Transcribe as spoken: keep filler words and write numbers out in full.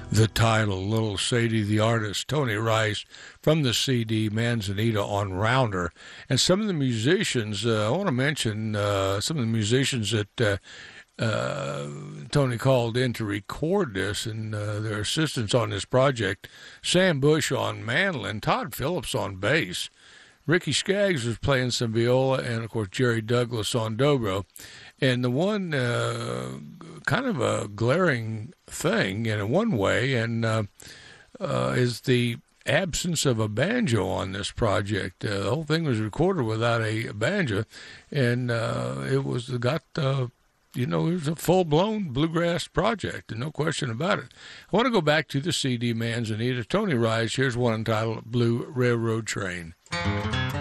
The title, Little Sadie, the artist, Tony Rice, from the C D Manzanita on Rounder. And some of the musicians, uh, I want to mention uh, some of the musicians that uh, uh, Tony called in to record this and uh, their assistants on this project. Sam Bush on mandolin, Todd Phillips on bass, Ricky Skaggs was playing some viola, and, of course, Jerry Douglas on dobro. And the one uh, kind of a glaring thing in one way and uh, uh, is the absence of a banjo on this project. Uh, the whole thing was recorded without a banjo, and uh, it was got, uh, you know, it was a full-blown bluegrass project, and no question about it. I want to go back to the C D Manzanita. Tony Rice, here's one entitled Blue Railroad Train.